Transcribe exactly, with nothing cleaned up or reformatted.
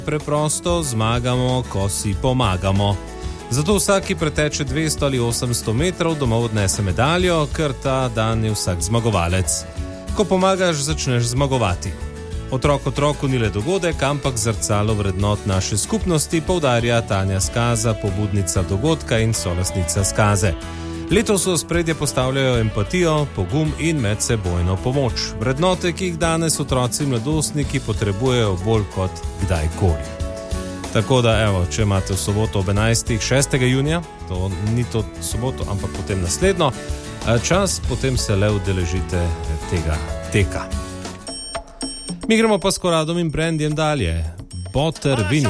preprosto zmagamo, ko si pomagamo. Zato vsak, ki preteče dvesto ali osemsto metrov, domov odnese medaljo, ker ta dan je vsak zmagovalec. Ko pomagaš, začneš zmagovati. Otrok otroku ni le dogodek, ampak zrcalo vrednot naše skupnosti, poudarja Tanja Skaza, pobudnica dogodka in solastnica Skaze. Letos v ospredje postavljajo empatijo, pogum in medsebojno pomoč. Vrednote, ki jih danes otroci in mladostniki potrebujejo bolj kot kdajkoli. Tako da, evo, če imate v soboto ob enajstih, šestega junija, to ni to soboto, ampak potem naslednjo, čas, potem se le udeležite tega teka. Mi gremo pa s Koradom in Brandyjem dalje. Botter Vini.